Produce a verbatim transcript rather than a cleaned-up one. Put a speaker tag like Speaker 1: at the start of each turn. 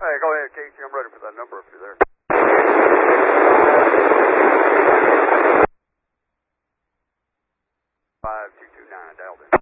Speaker 1: Hey, go ahead, Casey. I'm ready for that number if you're there. five two two nine, dialed in.